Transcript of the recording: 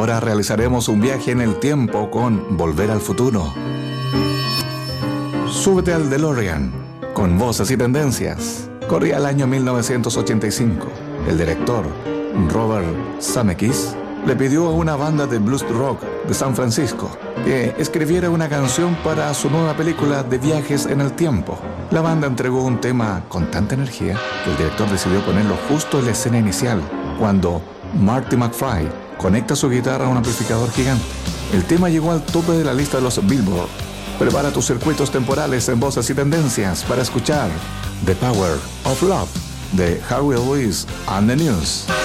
ahora realizaremos un viaje en el tiempo con Volver al Futuro. Súbete al DeLorean, con voces y tendencias. Corría el año 1985. El director, Robert Zemeckis, le pidió a una banda de blues rock de San Francisco que escribiera una canción para su nueva película de viajes en el tiempo. La banda entregó un tema con tanta energía que el director decidió ponerlo justo en la escena inicial, cuando Marty McFly conecta su guitarra a un amplificador gigante. El tema llegó al tope de la lista de los Billboard. Prepara tus circuitos temporales en voces y tendencias para escuchar The Power of Love de Howie Lewis and the News.